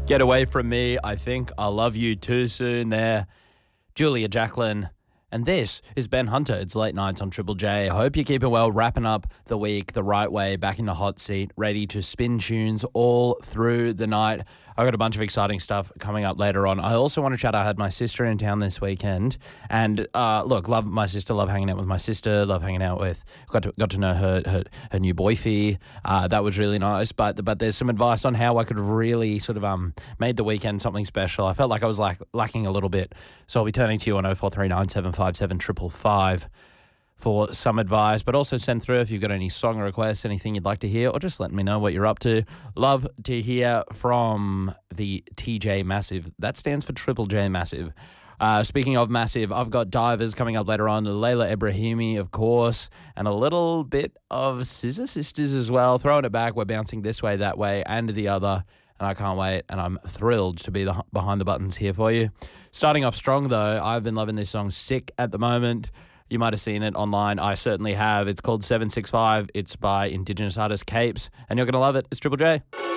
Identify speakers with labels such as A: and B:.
A: Get away from me. I think I'll love you too soon there. Julia Jacqueline. And this is Ben Hunter. It's late nights on Triple J. I hope you're keeping well, wrapping up the week the right way, back in the hot seat, ready to spin tunes all through the night. I've got a bunch of exciting stuff coming up later on. I also want to chat. I had my sister in town this weekend. And look, love my sister, love hanging out with my sister, love hanging out with, got to know her new boyfie. That was really nice. But there's some advice on how I could really sort of made the weekend something special. I felt like I was lacking a little bit. So I'll be turning to you on 0439757555 for some advice, but also send through if you've got any song requests, anything you'd like to hear, or just let me know what you're up to. Love to hear from the TJ Massive. That stands for Triple J Massive. Speaking of Massive, I've got Divers coming up later on, Layla Ibrahimi, of course, and a little bit of Scissor Sisters as well. Throwing it back, we're bouncing this way, that way, and the other. And I can't wait, and I'm thrilled to be behind the buttons here for you. Starting off strong, though, I've been loving this song Sick at the moment. You might have seen it online. I certainly have. It's called 765. It's by Indigenous artist Capes, and you're going to love it. It's Triple J.